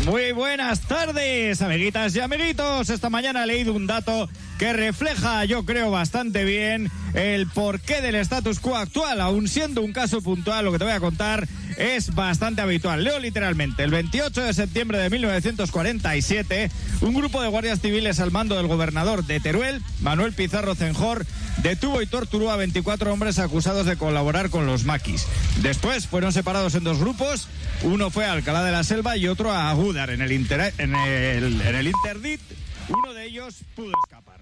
Muy buenas tardes, amiguitas y amiguitos. Esta mañana he leído un dato que refleja, yo creo, bastante bien el porqué del status quo actual. Aun siendo un caso puntual, lo que te voy a contar es bastante habitual. Leo literalmente: el 28 de septiembre de 1947, un grupo de guardias civiles al mando del gobernador de Teruel, Manuel Pizarro Cenjor, detuvo y torturó a 24 hombres acusados de colaborar con los maquis. Después fueron separados en dos grupos. Uno fue a Alcalá de la Selva y otro a Agúdar, en el Interdit. Uno de ellos pudo escapar.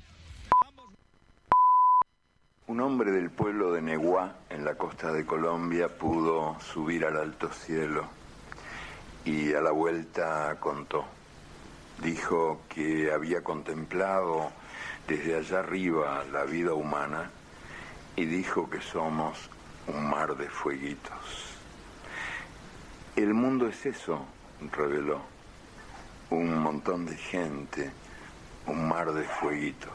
Un hombre del pueblo de Neguá, en la costa de Colombia, pudo subir al alto cielo y a la vuelta contó. Dijo que había contemplado desde allá arriba la vida humana y dijo que somos un mar de fueguitos. El mundo es eso, reveló, un montón de gente, un mar de fueguitos.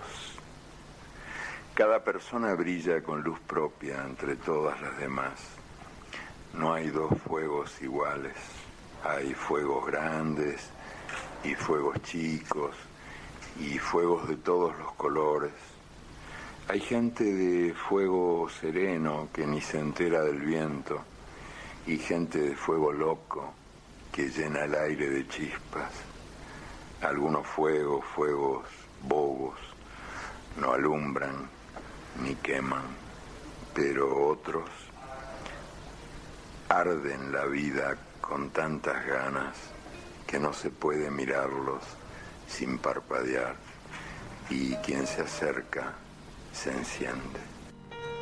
Cada persona brilla con luz propia entre todas las demás. No hay dos fuegos iguales. Hay fuegos grandes y fuegos chicos y fuegos de todos los colores. Hay gente de fuego sereno que ni se entera del viento y gente de fuego loco que llena el aire de chispas. Algunos fuegos bobos, no alumbran ni queman, pero otros arden la vida con tantas ganas que no se puede mirarlos sin parpadear, y quien se acerca se enciende.